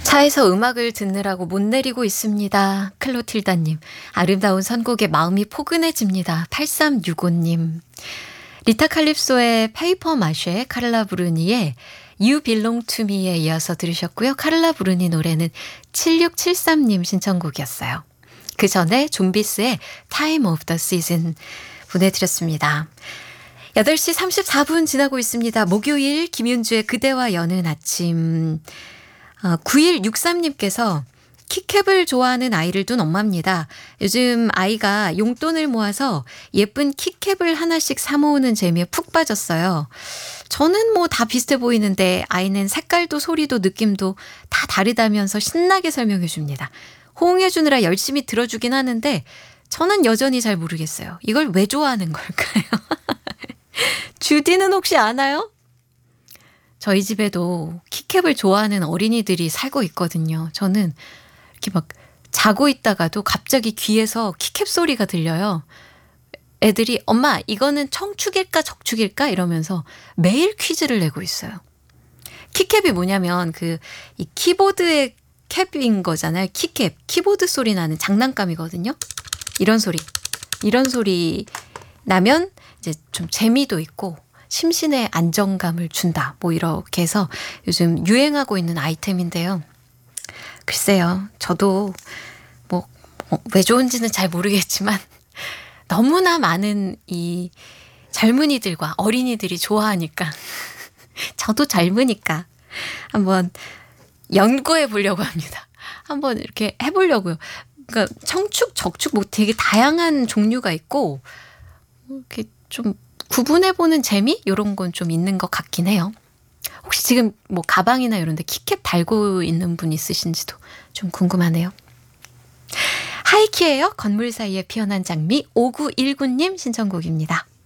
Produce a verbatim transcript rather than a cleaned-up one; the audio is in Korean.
차에서 음악을 듣느라고 못 내리고 있습니다. 클로틸다님. 아름다운 선곡에 마음이 포근해집니다. 팔삼육오님. 리타 칼립소의 페이퍼 마쉐, 카를라 브루니의 You Belong to Me에 이어서 들으셨고요. 카를라 브루니 노래는 칠육칠삼님 신청곡이었어요. 그 전에 좀비스의 Time of the Season 보내드렸습니다. 여덟 시 삼십사 분 지나고 있습니다. 목요일 김윤주의 그대와 여는 아침. 어, 구일육삼님께서 키캡을 좋아하는 아이를 둔 엄마입니다. 요즘 아이가 용돈을 모아서 예쁜 키캡을 하나씩 사 모으는 재미에 푹 빠졌어요. 저는 뭐 다 비슷해 보이는데 아이는 색깔도 소리도 느낌도 다 다르다면서 신나게 설명해 줍니다. 호응해 주느라 열심히 들어주긴 하는데 저는 여전히 잘 모르겠어요. 이걸 왜 좋아하는 걸까요? 주디는 혹시 아나요? 저희 집에도 키캡을 좋아하는 어린이들이 살고 있거든요. 저는 이렇게 막 자고 있다가도 갑자기 귀에서 키캡 소리가 들려요. 애들이 엄마 이거는 청축일까 적축일까 이러면서 매일 퀴즈를 내고 있어요. 키캡이 뭐냐면 그 이 키보드의 캡인 거잖아요. 키캡, 키보드 소리 나는 장난감이거든요. 이런 소리, 이런 소리 나면 이제 좀 재미도 있고 심신의 안정감을 준다. 뭐 이렇게 해서 요즘 유행하고 있는 아이템인데요. 글쎄요. 저도 뭐 왜 좋은지는 잘 모르겠지만 너무나 많은 이 젊은이들과 어린이들이 좋아하니까 저도 젊으니까 한번 연구해 보려고 합니다. 한번 이렇게 해보려고요. 그러니까 청축, 적축 뭐 되게 다양한 종류가 있고 이렇게 좀 구분해보는 재미? 이런 건 좀 있는 것 같긴 해요. 혹시 지금 뭐 가방이나 이런 데 키캡 달고 있는 분 있으신지도 좀 궁금하네요. 하이키예요. 건물 사이에 피어난 장미 오구일구님 신청곡입니다.